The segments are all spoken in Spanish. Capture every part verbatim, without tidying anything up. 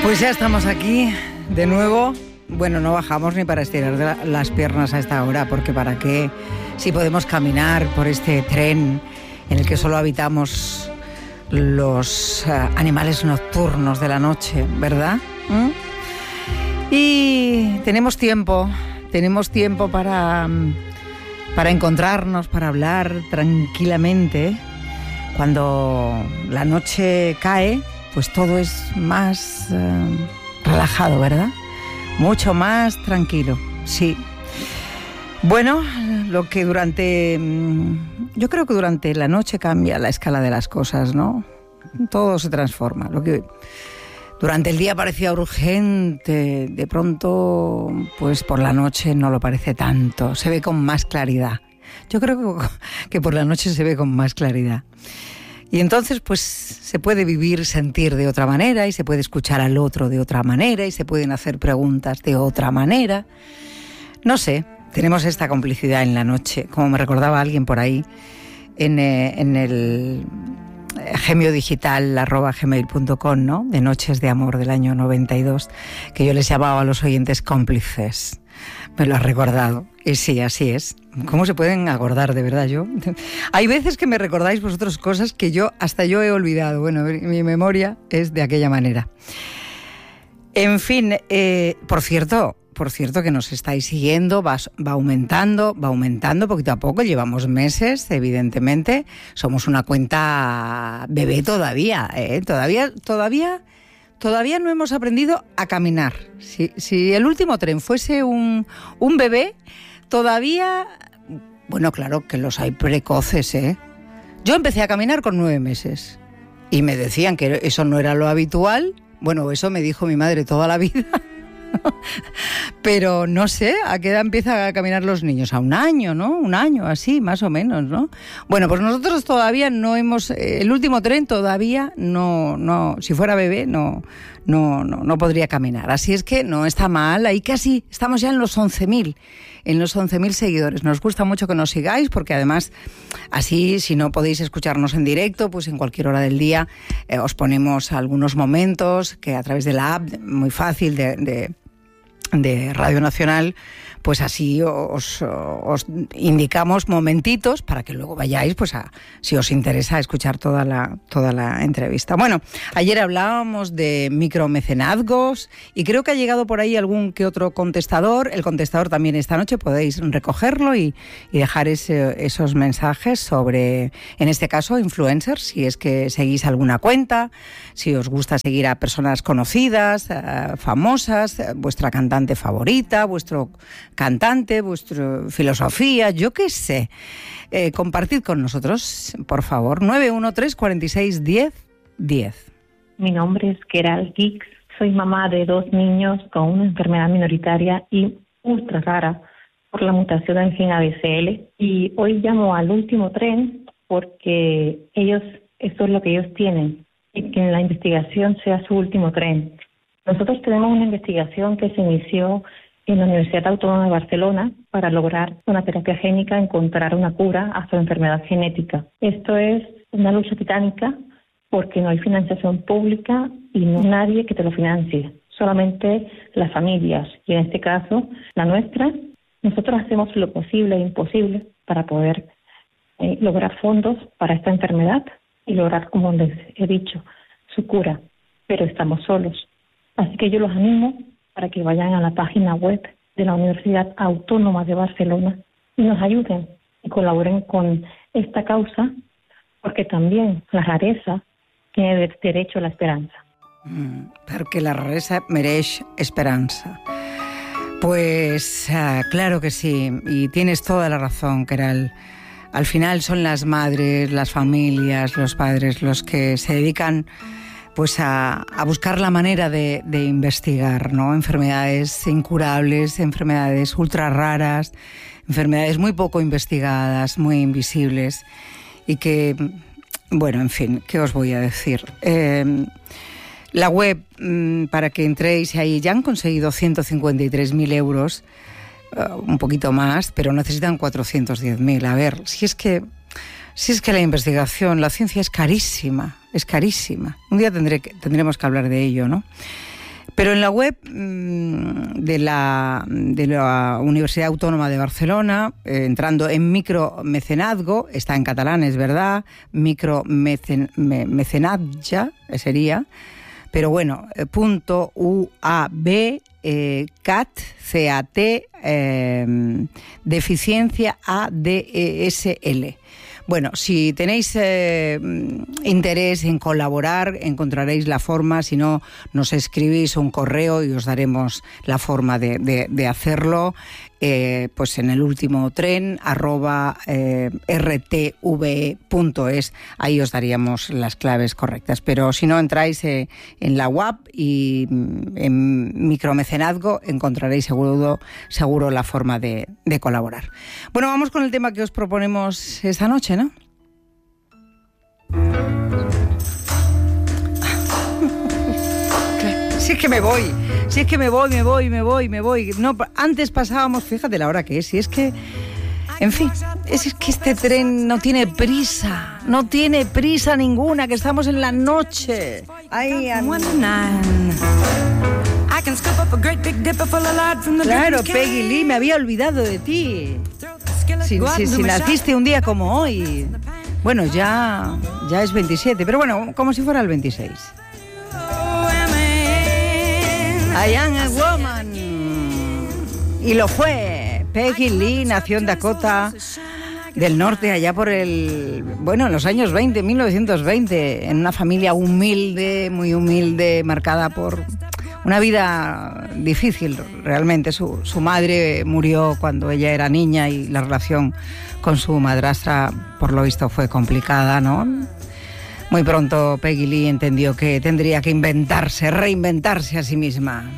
Pues ya estamos aquí de nuevo. Bueno, no bajamos ni para estirar las piernas a esta hora, porque ¿para qué? Si podemos caminar por este tren en el que solo habitamos los uh, animales nocturnos de la noche, ¿verdad? ¿Mm? Y tenemos tiempo, tenemos tiempo para, para encontrarnos, para hablar tranquilamente. Cuando la noche cae, pues todo es más uh, relajado, ¿verdad? Mucho más tranquilo, sí. Bueno, lo que durante... Yo creo que durante la noche cambia la escala de las cosas, ¿no? Todo se transforma. Lo que durante el día parecía urgente, de pronto, pues por la noche no lo parece tanto. Se ve con más claridad. Yo creo que, que por la noche se ve con más claridad. Y entonces, pues, se puede vivir, sentir de otra manera, y se puede escuchar al otro de otra manera, y se pueden hacer preguntas de otra manera. No sé, tenemos esta complicidad en la noche, como me recordaba alguien por ahí, en, eh, en el gemiodigital arroba gmail punto com, ¿no? De Noches de Amor del año noventa y dos, que yo les llamaba a los oyentes cómplices. Me lo has recordado. Y sí, así es. ¿Cómo se pueden acordar, de verdad? Yo hay veces que me recordáis vosotros cosas que yo hasta yo he olvidado. Bueno, mi memoria es de aquella manera. En fin, eh, por cierto, por cierto que nos estáis siguiendo, va, va aumentando, va aumentando poquito a poco. Llevamos meses, evidentemente. Somos una cuenta bebé todavía, ¿eh? Todavía, todavía... Todavía no hemos aprendido a caminar. Si, si el último tren fuese un, un bebé, todavía... Bueno, claro que los hay precoces, ¿eh? Yo empecé a caminar con nueve meses y me decían que eso no era lo habitual. Bueno, eso me dijo mi madre toda la vida. Pero no sé, ¿a qué edad empiezan a caminar los niños? A un año, ¿no? Un año, así, más o menos, ¿no? Bueno, pues nosotros todavía no hemos... El último tren todavía no... no si fuera bebé, no, no, no, no podría caminar. Así es que no está mal. Ahí casi estamos ya en los once mil. En los once mil seguidores. Nos gusta mucho que nos sigáis, porque además, así, si no podéis escucharnos en directo, pues en cualquier hora del día eh, os ponemos algunos momentos que a través de la app, muy fácil, de... de de Radio Nacional, pues así os, os indicamos momentitos para que luego vayáis, pues a, si os interesa, a escuchar toda la, toda la entrevista. Bueno, ayer hablábamos de micromecenazgos y creo que ha llegado por ahí algún que otro contestador. El contestador también esta noche podéis recogerlo y, y dejar ese, esos mensajes sobre, en este caso, influencers, si es que seguís alguna cuenta, si os gusta seguir a personas conocidas, uh, famosas, uh, vuestra cantante favorita, vuestro cantante, vuestra filosofía, yo qué sé. Eh, compartid con nosotros, por favor, nueve uno tres, cuatro seis, diez, diez. Mi nombre es Keral Gix, soy mamá de dos niños con una enfermedad minoritaria y ultra rara por la mutación del gen A B C L, y hoy llamo al último tren porque ellos, esto es lo que ellos tienen, y que en la investigación sea su último tren. Nosotros tenemos una investigación que se inició en la Universidad Autónoma de Barcelona para lograr una terapia génica, encontrar una cura a su enfermedad genética. Esto es una lucha titánica porque no hay financiación pública y no hay nadie que te lo financie, solamente las familias, y en este caso la nuestra. Nosotros hacemos lo posible e imposible para poder eh, lograr fondos para esta enfermedad y lograr, como les he dicho, su cura, pero estamos solos. Así que yo los animo para que vayan a la página web de la Universidad Autónoma de Barcelona y nos ayuden y colaboren con esta causa, porque también la rareza tiene derecho a la esperanza. Mm, perquè la raresa mereix esperanza. Pues uh, claro que sí, y tienes toda la razón, Keral. Al final son las madres, las familias, los padres los que se dedican pues a, a buscar la manera de, de investigar, ¿no? Enfermedades incurables, enfermedades ultra raras, enfermedades muy poco investigadas, muy invisibles, y que, bueno, en fin, ¿qué os voy a decir? Eh, la web, mmm, para que entréis ahí, ya han conseguido ciento cincuenta y tres mil euros, uh, un poquito más, pero necesitan cuatrocientos diez mil. A ver, si es que... Si es que la investigación, la ciencia es carísima, es carísima. Un día tendré que, tendremos que hablar de ello, ¿no? Pero en la web de la, de la Universidad Autónoma de Barcelona, eh, entrando en micromecenazgo, está en catalán, es verdad, micromecenatja sería, pero bueno, punto U A B, eh, cat, C A T, eh, deficiencia A D E S L. Bueno, si tenéis eh, interés en colaborar, encontraréis la forma. Si no, nos escribís un correo y os daremos la forma de, de, de hacerlo. Eh, pues en el último tren, arroba eh, r t v e punto es, ahí os daríamos las claves correctas. Pero si no, entráis eh, en la web y en micromecenazgo encontraréis seguro, seguro la forma de, de colaborar. Bueno, vamos con el tema que os proponemos esta noche, ¿no? Si es que me voy, si es que me voy, me voy, me voy, me voy. No, antes pasábamos, fíjate la hora que es, si es que, en fin, es, es que este tren no tiene prisa, no tiene prisa ninguna, que estamos en la noche. Ay, claro, Peggy Lee, me había olvidado de ti. Si, si, si naciste un día como hoy. Bueno, ya, ya es veintisiete, pero bueno, como si fuera el veintiséis. I am a woman. Y lo fue. Peggy Lee nació en Dakota del Norte, allá por el... Bueno, en los años veinte, mil novecientos veinte, en una familia humilde, muy humilde, marcada por una vida difícil, realmente. Su, su madre murió cuando ella era niña y la relación con su madrastra, por lo visto, fue complicada, ¿no? Muy pronto Peggy Lee entendió que tendría que inventarse, reinventarse a sí misma.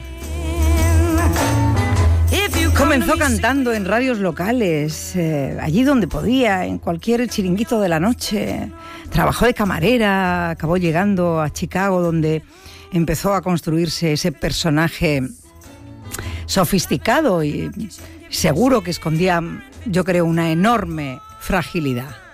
Comenzó cantando en radios locales, eh, allí donde podía, en cualquier chiringuito de la noche. Trabajó de camarera, acabó llegando a Chicago, donde empezó a construirse ese personaje sofisticado y seguro que escondía, yo creo, una enorme fragilidad.